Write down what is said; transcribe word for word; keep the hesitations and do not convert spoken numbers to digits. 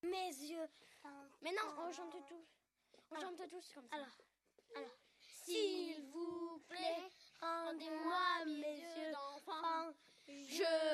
mes yeux. Mais non, on chante tous. On alors, chante tous comme ça. Alors, alors. S'il vous plaît, rendez-moi mes yeux d'enfant. Je